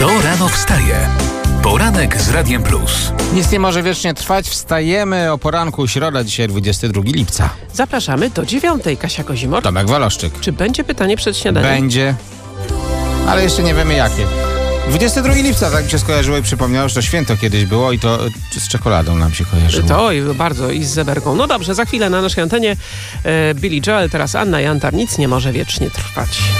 Kto rano wstaje? Poranek z Radiem Plus. Nic nie może wiecznie trwać. Wstajemy o poranku, środa, dzisiaj 22 lipca. Zapraszamy do 9:00. Kasia Kozimor. Tomek Waloszczyk. Czy będzie pytanie przed śniadaniem? Będzie, ale jeszcze nie wiemy jakie. 22 lipca, tak mi się skojarzyło i przypomniało, że to święto kiedyś było i to z czekoladą nam się kojarzyło. To bardzo i z zeberką. No dobrze, za chwilę na naszej antenie Billy Joel, teraz Anna Jantar. Nic nie może wiecznie trwać.